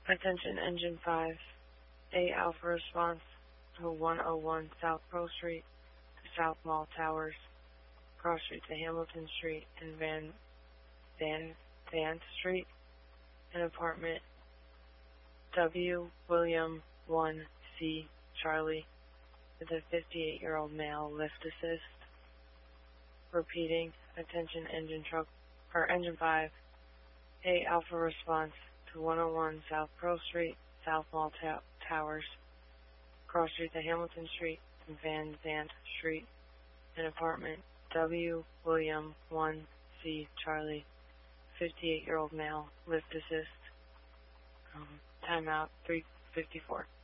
Attention Engine 5. A Alpha response to 101 South Pearl Street to South Mall Towers, Cross Street to Hamilton Street and Van Street, and apartment W. William 1C. Charlie with a 58-year-old male lift assist. Repeating, attention Engine 5. A Alpha response to 101 South Pearl Street, South Mall Towers, Cross Street to Hamilton Street and Van Zant Street, and apartment W. William 1C. Charlie, 58-year-old male lift assist. Timeout 3:54.